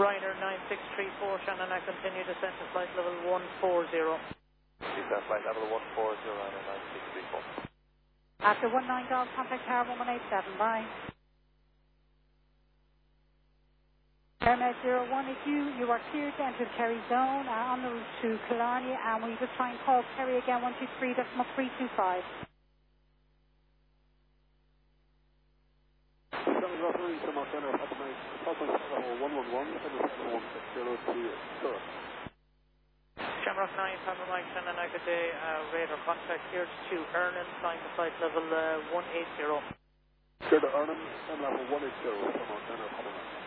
Ryder 9634, Shannon, I continue descent to flight level 140. Descent flight level 140, Ryder 9634. After 19 Golf, contact Tower 1187, bye. Airmed 01 is you are cleared to enter the Kerry zone on the route to Killarney, and we just try and call Kerry again 123.325. Shamrock 9, Pamela Mike, Shannon, good day, radar contact here to Ernan, flying the flight level 180. Clear to Ernan, level 180, Shamrock 9,